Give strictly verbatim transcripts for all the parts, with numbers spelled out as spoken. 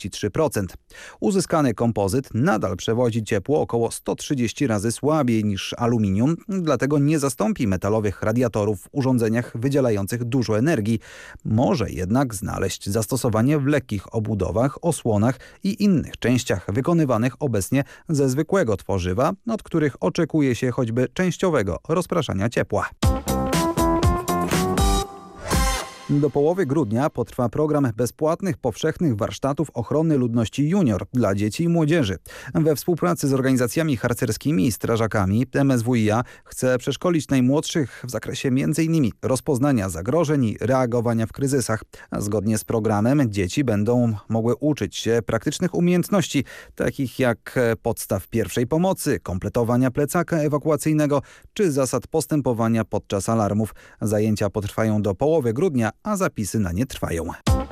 trzydzieści trzy procent. Uzyskany kompozyt nadal przewozi ciepło około sto trzydzieści razy słabiej niż aluminium, dlatego nie zastąpi metalowych radiatorów w urządzeniach wydzielających dużo energii. Może jednak znaleźć zastosowanie w lekkich obudowach, osłonach i innych częściach wykonywanych obecnie ze zwykłego tworzywa, od których oczekuje się choćby częściowego rozpraszania ciepła. Do połowy grudnia potrwa program bezpłatnych powszechnych warsztatów ochrony ludności junior dla dzieci i młodzieży. We współpracy z organizacjami harcerskimi i strażakami M S W i A chce przeszkolić najmłodszych w zakresie między innymi rozpoznania zagrożeń i reagowania w kryzysach. Zgodnie z programem dzieci będą mogły uczyć się praktycznych umiejętności, takich jak podstaw pierwszej pomocy, kompletowania plecaka ewakuacyjnego czy zasad postępowania podczas alarmów. Zajęcia potrwają do połowy grudnia, a zapisy na nie trwają.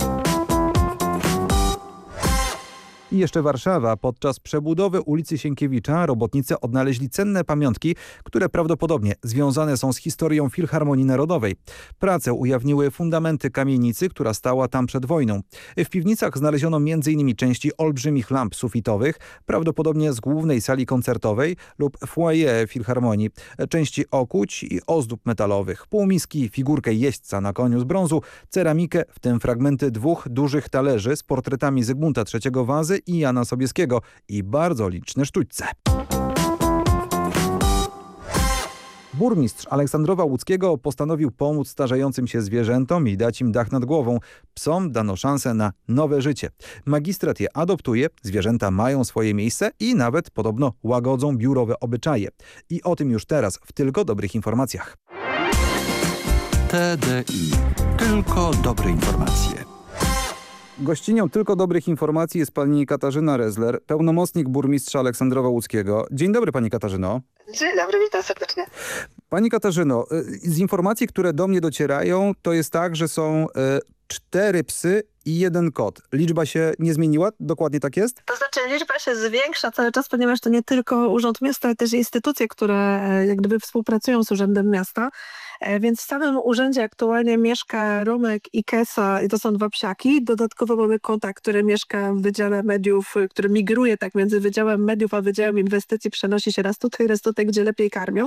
I jeszcze Warszawa. Podczas przebudowy ulicy Sienkiewicza robotnicy odnaleźli cenne pamiątki, które prawdopodobnie związane są z historią Filharmonii Narodowej. Prace ujawniły fundamenty kamienicy, która stała tam przed wojną. W piwnicach znaleziono między innymi części olbrzymich lamp sufitowych, prawdopodobnie z głównej sali koncertowej lub foyer Filharmonii, części okuć i ozdób metalowych, półmiski, figurkę jeźdźca na koniu z brązu, ceramikę, w tym fragmenty dwóch dużych talerzy z portretami Zygmunta trzeciego Wazy i Jana Sobieskiego i bardzo liczne sztućce. Burmistrz Aleksandrowa Łódzkiego postanowił pomóc starzejącym się zwierzętom i dać im dach nad głową. Psom dano szansę na nowe życie. Magistrat je adoptuje, zwierzęta mają swoje miejsce i nawet podobno łagodzą biurowe obyczaje. I o tym już teraz w Tylko Dobrych Informacjach. T D I. Tylko dobre informacje. Gościnią Tylko Dobrych Informacji jest pani Katarzyna Rezler, pełnomocnik burmistrza Aleksandrowa Łódzkiego. Dzień dobry, pani Katarzyno. Dzień dobry, witam serdecznie. Pani Katarzyno, z informacji, które do mnie docierają, to jest tak, że są e, cztery psy i jeden kot. Liczba się nie zmieniła? Dokładnie tak jest? To znaczy liczba się zwiększa cały czas, ponieważ to nie tylko Urząd Miasta, ale też instytucje, które jak gdyby współpracują z Urzędem Miasta. Więc w samym urzędzie aktualnie mieszka Romek i Kesa i to są dwa psiaki. Dodatkowo mamy kota, który mieszka w Wydziale Mediów, który migruje tak między Wydziałem Mediów a Wydziałem Inwestycji. Przenosi się raz tutaj, raz tutaj, gdzie lepiej karmią.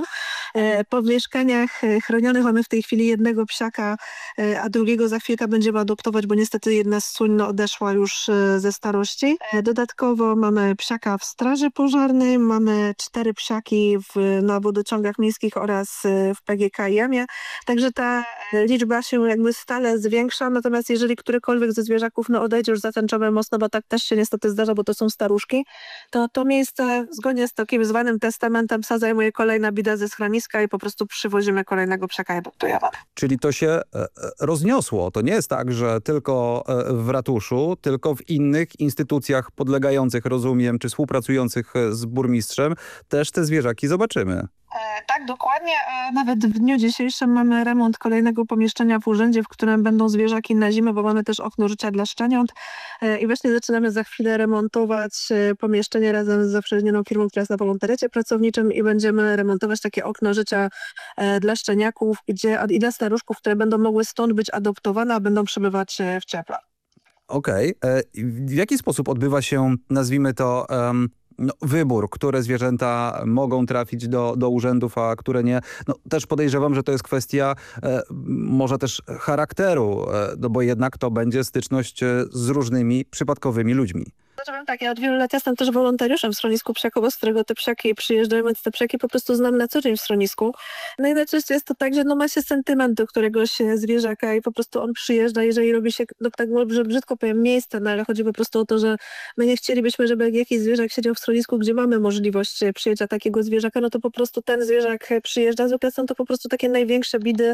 Po mieszkaniach chronionych mamy w tej chwili jednego psiaka, a drugiego za chwilkę będziemy adoptować, bo niestety jedna z słoń odeszła już ze starości. Dodatkowo mamy psiaka w straży pożarnej, mamy cztery psiaki w, na wodociągach miejskich oraz w P G K i M-ie. Także ta liczba się jakby stale zwiększa, natomiast jeżeli którykolwiek ze zwierzaków no, odejdzie już zatęczone mocno, bo tak też się niestety zdarza, bo to są staruszki, to to miejsce zgodnie z takim zwanym testamentem psa zajmuje kolejna bida ze schroniska i po prostu przywozimy kolejnego psiaka i adoptujemy. Czyli to się rozniosło. To nie jest tak, że tylko w ratuszu, tylko w innych instytucjach podlegających, rozumiem, czy współpracujących z burmistrzem też te zwierzaki zobaczymy. Tak, dokładnie. Nawet w dniu dzisiejszym mamy remont kolejnego pomieszczenia w urzędzie, w którym będą zwierzaki na zimę, bo mamy też okno życia dla szczeniąt. I właśnie zaczynamy za chwilę remontować pomieszczenie razem z zaprzyjaźnioną firmą, która jest na wolontariacie pracowniczym i będziemy remontować takie okno życia dla szczeniaków, gdzie i dla staruszków, które będą mogły stąd być adoptowane, a będą przebywać w cieple. Okej. Okay. W jaki sposób odbywa się, nazwijmy to, um... No, wybór, które zwierzęta mogą trafić do, do urzędów, a które nie. No, też podejrzewam, że to jest kwestia e, może też charakteru, e, no bo jednak to będzie styczność e, z różnymi przypadkowymi ludźmi. Znaczy, tak, ja od wielu lat jestem też wolontariuszem w schronisku psiakowo, z którego te psiaki przyjeżdżają, więc te psiaki po prostu znam na co dzień w schronisku. No i najczęściej jest to tak, że no ma się sentyment do któregoś zwierzaka i po prostu on przyjeżdża, jeżeli robi się, no tak że brzydko powiem, miejsce, no ale chodzi po prostu o to, że my nie chcielibyśmy, żeby jakiś zwierzak siedział w schronisku, gdzie mamy możliwość przyjęcia takiego zwierzaka, no to po prostu ten zwierzak przyjeżdża. Zwykle są to po prostu takie największe bidy.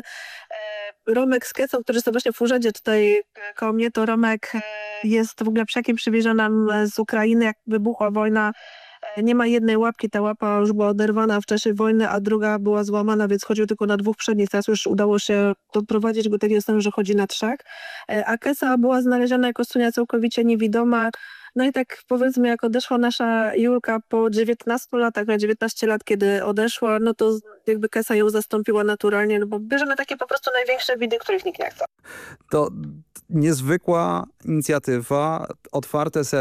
Romek z Kecą, którzy są właśnie w urzędzie tutaj koło mnie, to Romek jest w ogóle psiakiem przywieziony z Ukrainy, jak wybuchła wojna. Nie ma jednej łapki, ta łapa już była oderwana w czasie wojny, a druga była złamana, więc chodził tylko na dwóch przednich. Teraz już udało się doprowadzić go do takiego stanu, że chodzi na trzech. A Kesa była znaleziona jako sunia całkowicie niewidoma. No i tak powiedzmy, jak odeszła nasza Julka po dziewiętnastu latach, na dziewiętnaście lat, kiedy odeszła, no to jakby Kesa ją zastąpiła naturalnie, no bo bierzemy takie po prostu największe bidy, których nikt nie chce. To niezwykła inicjatywa, otwarte serce.